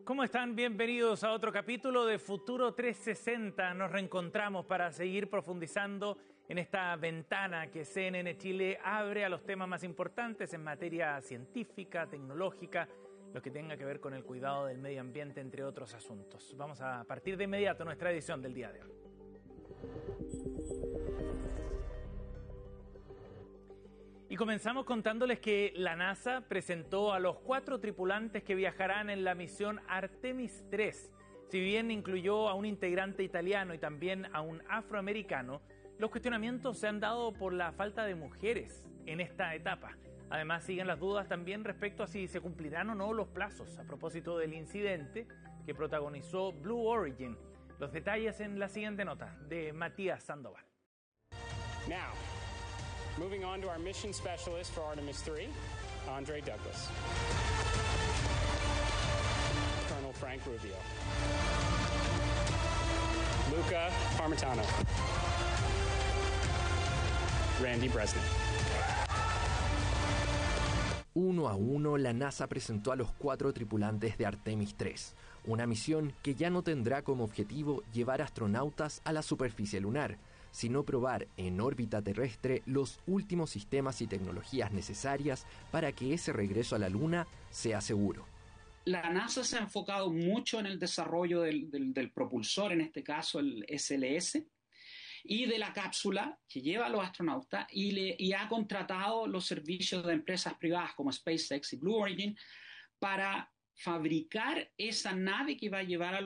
¿Cómo están? Bienvenidos a otro capítulo de Futuro 360. Nos reencontramos para seguir profundizando en esta ventana que CNN Chile abre a los temas más importantes en materia científica, tecnológica, lo que tenga que ver con el cuidado del medio ambiente, entre otros asuntos. Vamos a partir de inmediato nuestra edición del día de hoy. Y comenzamos contándoles que la NASA presentó a los 4 tripulantes que viajarán en la misión Artemis 3. Si bien incluyó a un integrante italiano y también a un afroamericano, los cuestionamientos se han dado por la falta de mujeres en esta etapa. Además, siguen las dudas también respecto a si se cumplirán o no los plazos a propósito del incidente que protagonizó Blue Origin. Los detalles en la siguiente nota de Matías Sandoval. Now, moving on to our mission specialist for Artemis 3, Andre Douglas. Colonel Frank Rubio. Luca Parmitano. Randy Bresnik. Uno a uno, la NASA presentó a los 4 tripulantes de Artemis 3, una misión que ya no tendrá como objetivo llevar astronautas a la superficie lunar, sino probar en órbita terrestre los últimos sistemas y tecnologías necesarias para que ese regreso a la Luna sea seguro. La NASA se ha enfocado mucho en el desarrollo del propulsor, en este caso el SLS, y de la cápsula que lleva a los astronautas y ha contratado los servicios de empresas privadas como SpaceX y Blue Origin para fabricar esa nave que va a llevar a